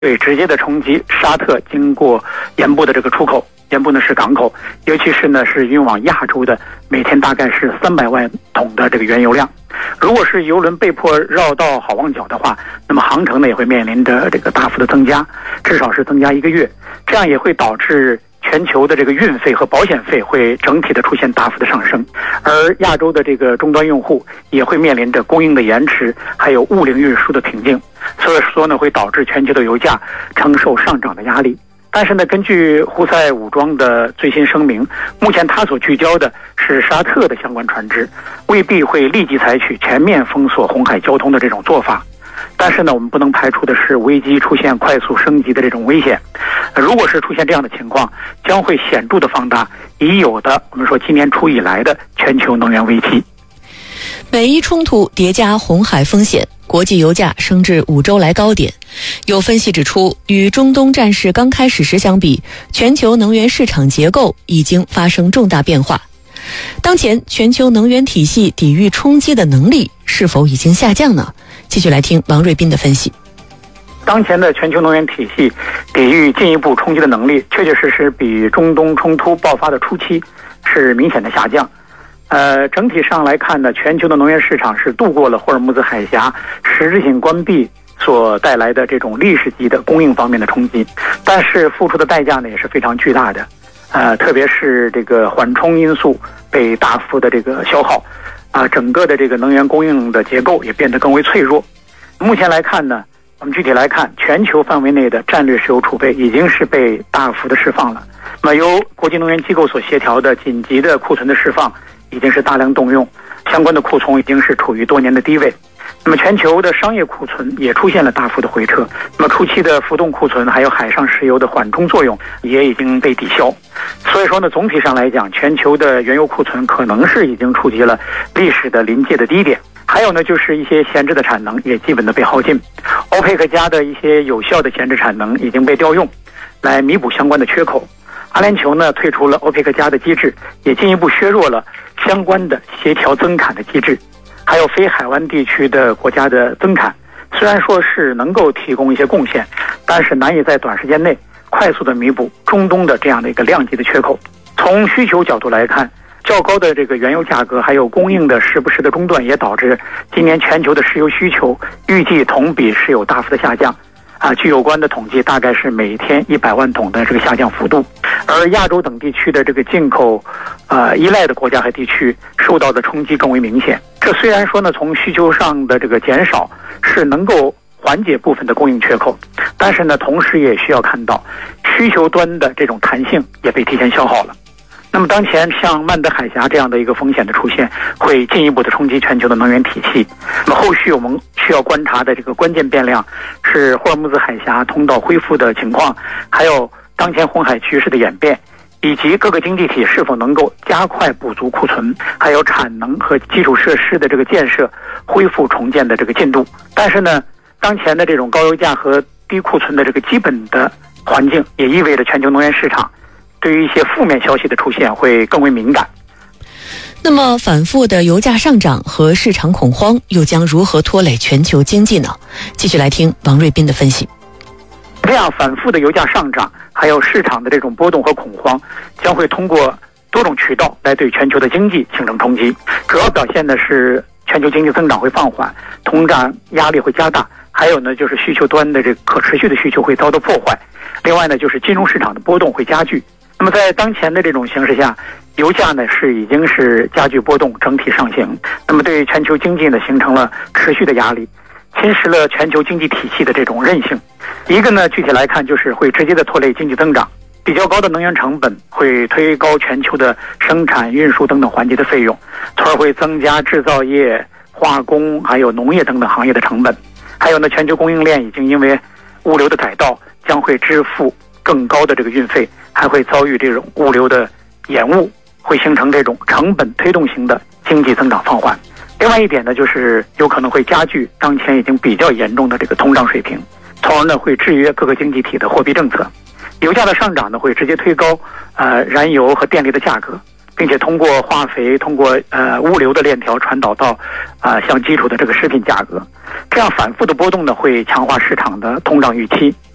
对直接的冲击沙特经过盐部的这个出口，盐部呢是港口，尤其是呢是运往亚洲的每天大概是300万桶的这个原油量。如果是油轮被迫绕道好望角的话，那么航程呢也会面临着这个大幅的增加，至少是增加1个月，这样也会导致全球的这个运费和保险费会整体的出现大幅的上升，而亚洲的这个终端用户也会面临着供应的延迟，还有物流运输的瓶颈，所以说呢会导致全球的油价承受上涨的压力。但是呢，根据胡塞武装的最新声明，目前他所聚焦的是沙特的相关船只，未必会立即采取全面封锁红海交通的这种做法。但是呢，我们不能排除的是危机出现快速升级的这种危险。如果是出现这样的情况，将会显著的放大已有的我们说今年初以来的全球能源危机。 美伊冲突叠加红海风险，国际油价升至5周来高点。有分析指出，与中东战事刚开始时相比，全球能源市场结构已经发生重大变化。当前全球能源体系抵御冲击的能力是否已经下降呢？继续来听王瑞斌的分析。 当前的全球能源体系抵御进一步冲击的能力，确确实实比中东冲突爆发的初期是明显的下降。整体上来看呢，全球的能源市场是度过了霍尔木兹海峡实质性关闭所带来的这种历史级的供应方面的冲击，但是付出的代价呢也是非常巨大的。特别是这个缓冲因素被大幅的这个消耗，整个的这个能源供应的结构也变得更为脆弱。目前来看呢，我们具体来看，全球范围内的战略石油储备已经是被大幅的释放了。那么由国际能源机构所协调的紧急的库存的释放已经是大量动用，相关的库存已经是处于多年的低位。那么全球的商业库存也出现了大幅的回撤，那么初期的浮动库存还有海上石油的缓冲作用也已经被抵消。所以说呢，总体上来讲，全球的原油库存可能是已经触及了历史的临界的低点。还有呢，就是一些闲置的产能也基本的被耗尽，欧佩克加的一些有效的闲置产能已经被调用来弥补相关的缺口。阿联酋呢退出了欧佩克加的机制，也进一步削弱了相关的协调增产的机制。还有非海湾地区的国家的增产，虽然说是能够提供一些贡献，但是难以在短时间内快速的弥补中东的这样的一个量级的缺口。从需求角度来看，较高的这个原油价格还有供应的时不时的中断，也导致今年全球的石油需求预计同比是有大幅的下降。据有关的统计，大概是每天100万桶的这个下降幅度。而亚洲等地区的这个进口依赖的国家和地区受到的冲击更为明显。这虽然说呢，从需求上的这个减少是能够缓解部分的供应缺口，但是呢，同时也需要看到需求端的这种弹性也被提前消耗了。那么当前像曼德海峡这样的一个风险的出现，会进一步的冲击全球的能源体系。那么后续我们需要观察的这个关键变量是霍尔木兹海峡通道恢复的情况，还有当前红海局势的演变，以及各个经济体是否能够加快补足库存，还有产能和基础设施的这个建设恢复重建的这个进度。但是呢，当前的这种高油价和低库存的这个基本的环境，也意味着全球能源市场对于一些负面消息的出现会更为敏感。 那么反复的油价上涨和市场恐慌又将如何拖累全球经济呢？继续来听王瑞斌的分析。 这样反复的油价上涨还有市场的这种波动和恐慌，将会通过多种渠道来对全球的经济形成冲击。主要表现的是全球经济增长会放缓，通胀压力会加大，还有呢就是需求端的这个可持续的需求会遭到破坏。另外呢，就是金融市场的波动会加剧。那么在当前的这种形势下，油价呢已经是加剧波动，整体上行，那么对全球经济呢形成了持续的压力，侵蚀了全球经济体系的这种韧性。一个呢，具体来看就是会直接的拖累经济增长，比较高的能源成本会推高全球的生产、运输等等环节的费用，从而会增加制造业、化工还有农业等等行业的成本。还有呢，全球供应链已经因为物流的改道，将会支付更高的这个运费，还会遭遇这种物流的延误，会形成这种成本推动型的经济增长放缓。另外一点呢，就是有可能会加剧当前已经比较严重的这个通胀水平，从而呢会制约各个经济体的货币政策。油价的上涨呢会直接推高燃油和电力的价格，并且通过化肥、通过物流的链条传导到像基础的这个食品价格。这样反复的波动呢会强化市场的通胀预期。